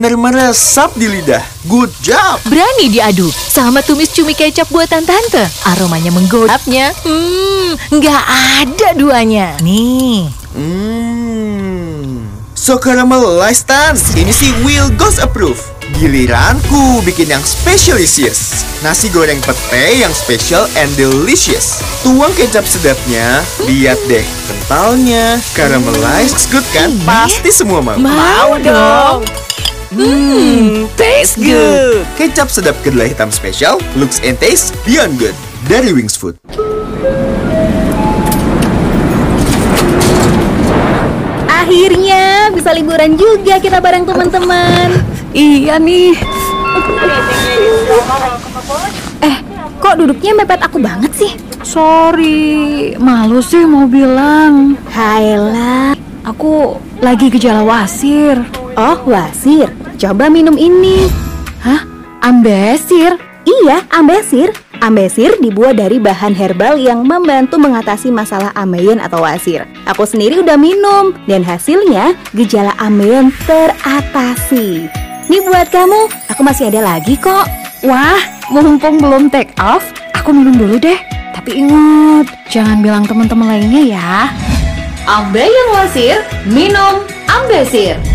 meresap di lidah. Good job! Berani diadu sama tumis cumi kecap buatan tante. Aromanya menggodapnya. Nggak ada duanya. Nih. So caramelized Tans. Ini sih Will Ghost approve. Giliranku bikin yang specialicious. Nasi goreng pete yang special and delicious. Tuang kecap sedapnya. Lihat deh, kentalnya. Caramelized, good kan? Pasti semua mau. Mau dong. Taste good. Kecap sedap kedelai hitam spesial, looks and taste beyond good. Dari Wings Food. Akhirnya bisa liburan juga kita bareng teman-teman. Iya nih. Kok duduknya mepet aku banget sih? Sorry, malu sih mau bilang. Hayalah. Aku lagi gejala wasir. Oh, wasir. Coba minum ini. Hah? Ambesir? Iya, ambesir. Ambesir dibuat dari bahan herbal yang membantu mengatasi masalah ambeien atau wasir. Aku sendiri udah minum dan hasilnya gejala ambeien teratasi. Nih buat kamu, aku masih ada lagi kok. Wah, mumpung belum take off, aku minum dulu deh. Tapi ingat, jangan bilang teman-teman lainnya ya. Ambeien wasir, minum Ambesir.